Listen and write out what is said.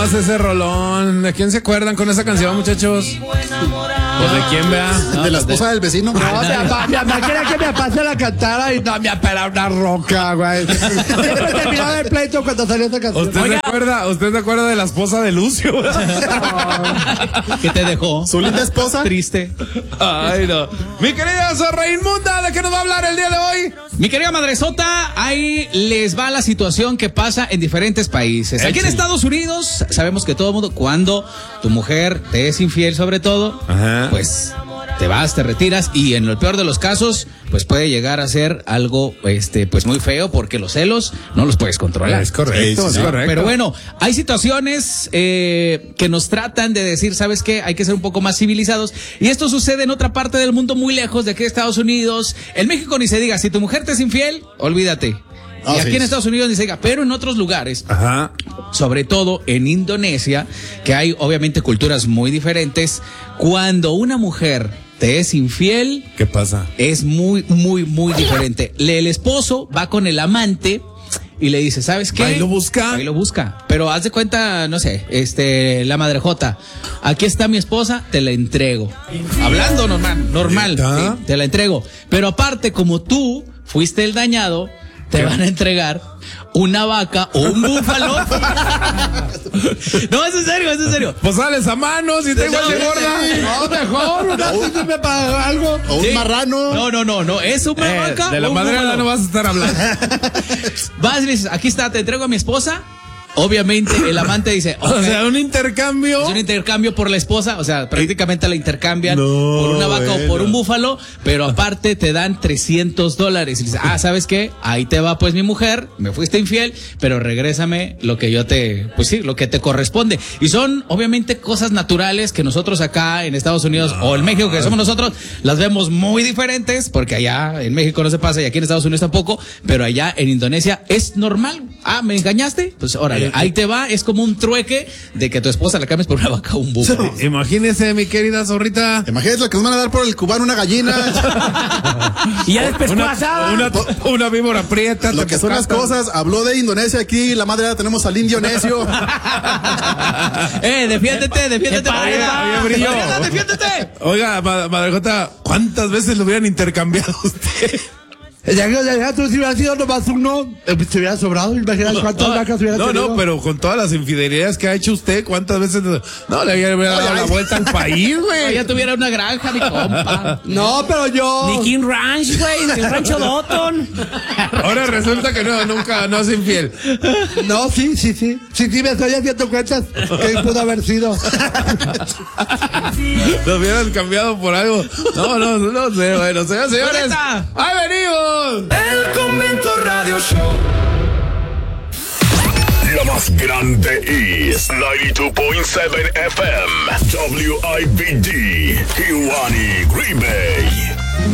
más ese rolón. ¿De quién se acuerdan con esa canción, muchachos? ¿Pues de quién, vea? De la esposa del vecino. No, mi mamá quería que mi papá se la cantara y no, mi papá era una roca, güey. Siempre terminaba el pleito cuando salió esa canción. ¿Usted se acuerda de la esposa de Lucio? ¿Qué te dejó? ¿Su linda esposa? Triste. Ay, no. Mi querida Zorra Inmunda, ¿de qué nos va a hablar el día de hoy? Mi querida madresota, ahí les va la situación que pasa en diferentes países. Aquí en Estados Unidos sabemos que todo el mundo, cuando tu mujer te es infiel sobre todo, pues te vas, te retiras y en el peor de los casos, pues puede llegar a ser algo, pues muy feo porque los celos no los puedes controlar. Es correcto, Sí, es correcto. Pero bueno, hay situaciones que nos tratan de decir, ¿sabes qué? Hay que ser un poco más civilizados. Y esto sucede en otra parte del mundo muy lejos de aquí de Estados Unidos. En México ni se diga, si tu mujer te es infiel, olvídate. Y aquí en Estados Unidos ni se diga, pero en otros lugares, sobre todo en Indonesia, que hay obviamente culturas muy diferentes, cuando una mujer te es infiel, ¿qué pasa? es muy, muy, muy diferente. El esposo va con el amante y le dice, ¿sabes qué? Ahí lo busca. Ahí lo busca. Pero haz de cuenta, no sé, la madrejota. Aquí está mi esposa, te la entrego. Hablando normal, sí, te la entrego. Pero aparte, como tú fuiste el dañado, te van a entregar una vaca o un búfalo. No, es en serio. Pues sales a manos y te igual de gorda. No, mejor, una para algo. O un marrano. No, es una vaca. De la o un madre búfalo. no vas a estar hablando. Vas y le dices, aquí está, te entrego a mi esposa. Obviamente el amante dice, O sea, un intercambio. es un intercambio por la esposa, o sea, prácticamente la intercambian No, por una vaca o por bueno. un búfalo, pero aparte te dan $300. Y dices, ¿sabes qué? Ahí te va pues mi mujer, me fuiste infiel, pero regrésame lo que lo que te corresponde. Y son obviamente cosas naturales que nosotros acá en Estados Unidos o en México, que somos nosotros, las vemos muy diferentes, porque allá en México no se pasa y aquí en Estados Unidos tampoco, pero allá en Indonesia es normal. ¿Me engañaste? Pues órale. Ahí te va, es como un trueque de que tu esposa la cambies por una vaca o un búfalo. Imagínese, mi querida zorrita. Imagínate lo que nos van a dar por el cubano, una gallina. Y ya después pasaba. Una víbora prieta. Lo que son las cosas. Habló de Indonesia aquí, la madre la tenemos al indio necio. Defiéndete. Bien brilló. Defiéndete. Oiga, madrejota, ¿cuántas veces lo hubieran intercambiado usted? Ya tú si hubiera sido nomás uno, se hubiera sobrado. Imagínate cuántas vacas hubiera tenido. No, pero con todas las infidelidades que ha hecho usted, ¿cuántas veces? No, le hubiera dado la vuelta al país, güey. Ya tuviera una granja, mi compa. No, pero yo. Ni King Ranch, güey, el rancho Dotton. Ahora resulta que nunca es infiel. No, sí, me estoy haciendo cuentas que pudo haber sido. Lo hubieran cambiado por algo. No sé, bueno, señores. ¡Correcta! ¡Ahí venimos! El Convento Radio Show. La más grande is 92.7 FM. WIBD. Kiwani Green Bay.